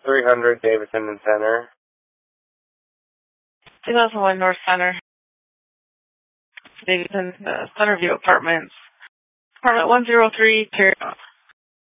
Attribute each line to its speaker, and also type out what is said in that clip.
Speaker 1: 300 Davidson and Center.
Speaker 2: 2001 North Center. Davidson, Centerview Apartments. Apartment 103,